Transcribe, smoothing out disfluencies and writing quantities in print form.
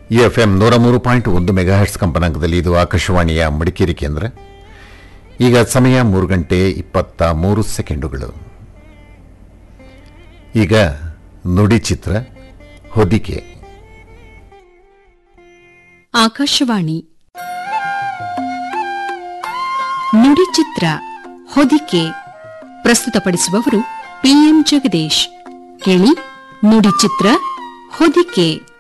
FM 103.1 ಮೆಗಾಹೆರ್ಟ್ಸ್ ಕಂಪನಾಂಕದಲ್ಲಿ ಇದು ಆಕಾಶವಾಣಿಯ ಮಡಿಕೇರಿ ಕೇಂದ್ರ. ಈಗ ಸಮಯ 3:23. ಈಗ ನುಡಿ ಚಿತ್ರ ಹೊದಿಕೆ. ಆಕಾಶವಾಣಿ ನುಡಿ ಚಿತ್ರ ಹೊದಿಕೆ ಪ್ರಸ್ತುತಪಡಿಸುವವರು ಪಿಎಂ ಜಗದೀಶ್. ಕೇಳಿ ನುಡಿ ಚಿತ್ರ ಹೊದಿಕೆ.